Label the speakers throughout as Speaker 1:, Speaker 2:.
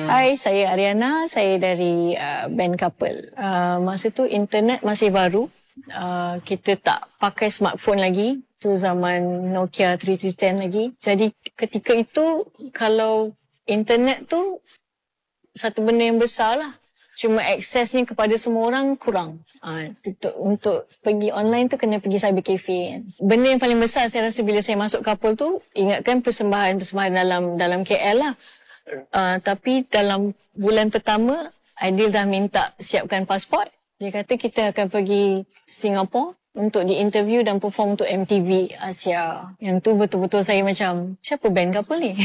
Speaker 1: Hai, saya Ariana. Saya dari band Couple. Masa tu internet masih baru. Kita tak pakai smartphone lagi. Tu zaman Nokia 3310 lagi. Jadi ketika itu, kalau internet tu satu benda yang besar lah. Cuma aksesnya kepada semua orang kurang. Untuk pergi online tu kena pergi cyber cafe kan. Benda yang paling besar saya rasa bila saya masuk Couple tu, ingatkan persembahan dalam KL lah. Tapi dalam bulan pertama, Aidil dah minta siapkan pasport. Dia kata kita akan pergi Singapura untuk di-interview dan perform untuk MTV Asia. Yang tu betul-betul saya macam, siapa band Couple ni?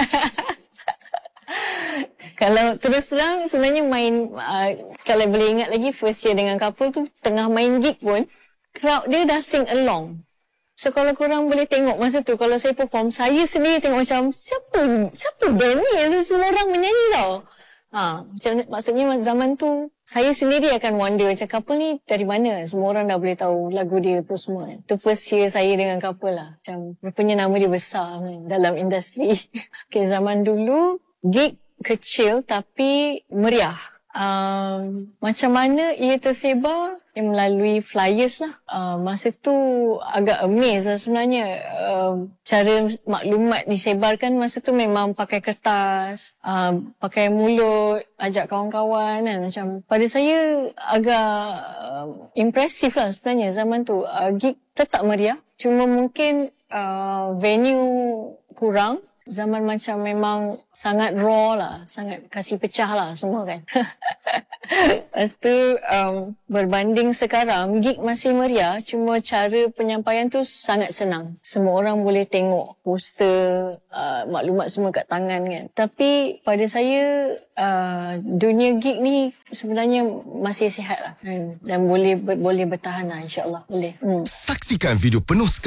Speaker 1: Kalau terus terang, sebenarnya kalau boleh ingat lagi, first year dengan Couple tu, tengah main gig pun, crowd dia dah sing along. So kalau korang boleh tengok masa tu, kalau saya perform, saya sendiri tengok macam, siapa band ni? Semua orang menyanyi tau. Maksudnya zaman tu, saya sendiri akan wonder, macam Couple ni dari mana? Semua orang dah boleh tahu lagu dia tu semua. Tu first year saya dengan Couple lah. Macam, rupanya nama dia besar dalam industri. Okay, zaman dulu, gig kecil tapi meriah. Macam mana ia tersebar? Melalui flyers lah. Masa tu agak amazed lah sebenarnya. Cara maklumat disebarkan masa tu memang pakai kertas, pakai mulut, ajak kawan-kawan kan. Macam pada saya agak impresif lah sebenarnya zaman tu. Gig tetap meriah. Cuma mungkin venue kurang. Zaman macam memang sangat raw lah. Sangat kasih pecah lah semua kan. Lepas tu berbanding sekarang, gig masih meriah. Cuma cara penyampaian tu sangat senang. Semua orang boleh tengok poster, maklumat semua kat tangan kan. Tapi pada saya, dunia gig ni sebenarnya masih sihat lah. Dan boleh bertahan lah insyaAllah. Boleh.
Speaker 2: Saksikan video penuh